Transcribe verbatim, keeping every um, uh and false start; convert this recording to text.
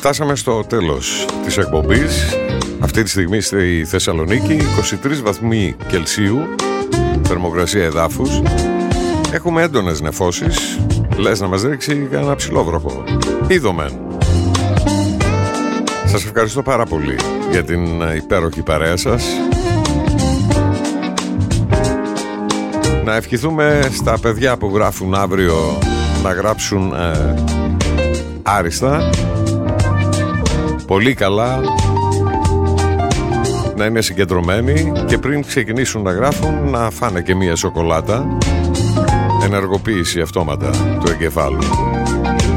Φτάσαμε στο τέλος της εκπομπής. Αυτή τη στιγμή στη Θεσσαλονίκη είκοσι τρεις βαθμοί Κελσίου, θερμοκρασία εδάφους. Έχουμε έντονες νεφώσεις. Λες να μας ρίξει κανένα ψηλόβροχο. Είδομεν. Σας ευχαριστώ πάρα πολύ για την υπέροχη παρέα σας. Να ευχηθούμε στα παιδιά που γράφουν αύριο να γράψουν ε, άριστα, πολύ καλά, να είναι συγκεντρωμένοι και πριν ξεκινήσουν να γράφουν να φάνε και μία σοκολάτα. Ενεργοποίηση αυτόματα του εγκεφάλου.